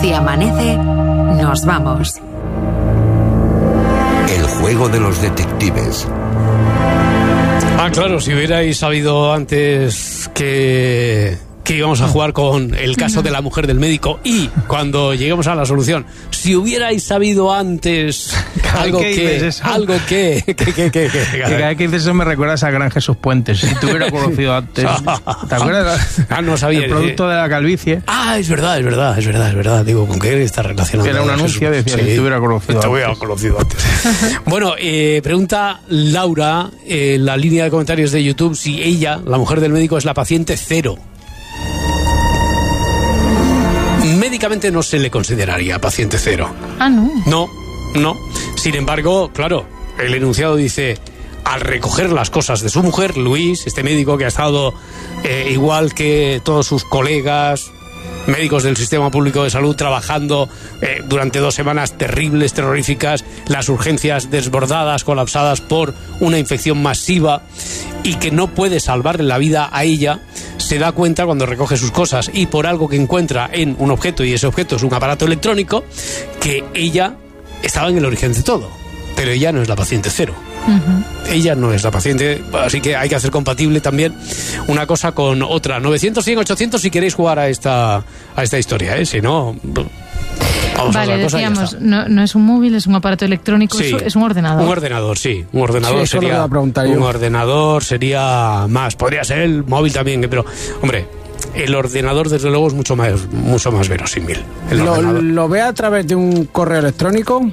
Si amanece, nos vamos. El juego de los detectives. Ah, claro, si hubierais sabido antes que íbamos a jugar con el caso de la mujer del médico y cuando lleguemos a la solución, si hubierais sabido antes algo que cada vez que dices eso me recuerdas a Gran Jesús Puentes. Si te hubiera conocido antes, ¿te acuerdas? No sabía. El producto de la calvicie. Es verdad. Digo, ¿con qué está relacionado? Era un anuncio, decía, si te hubiera conocido antes. Bueno, pregunta Laura en la línea de comentarios de YouTube si ella, la mujer del médico, es la paciente cero. Médicamente no se le consideraría paciente cero. No. Sin embargo, claro, el enunciado dice: al recoger las cosas de su mujer, Luis, este médico que ha estado igual que todos sus colegas médicos del sistema público de salud trabajando durante 2 semanas terribles, terroríficas, las urgencias desbordadas, colapsadas por una infección masiva, y que no puede salvarle la vida a ella, se da cuenta cuando recoge sus cosas y por algo que encuentra en un objeto, y ese objeto es un aparato electrónico, que ella estaba en el origen de todo, pero ella no es la paciente cero. Ella no es la paciente, así que hay que hacer compatible también una cosa con otra. 900, 100, 800 si queréis jugar a esta historia, si no... Vale, decíamos, no es un móvil, es un aparato electrónico, sí, es un ordenador. Un ordenador, sí. Un ordenador sería... Un ordenador sería más. Podría ser el móvil también, pero, hombre, el ordenador, desde luego, es mucho más verosímil. ¿Lo ve a través de un correo electrónico?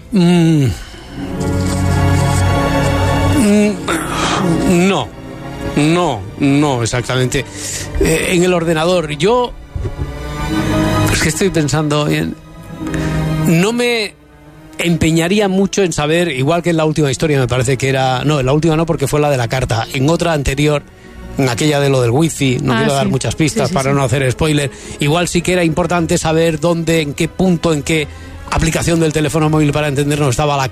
No, exactamente. En el ordenador, yo... Es que estoy pensando en... No me empeñaría mucho en saber, igual que en la última historia me parece que era... No, en la última no, porque fue la de la carta. En otra anterior, en aquella de lo del wifi, no quiero dar muchas pistas para no hacer spoiler, igual sí que era importante saber dónde, en qué punto, en qué aplicación del teléfono móvil, para entendernos, estaba la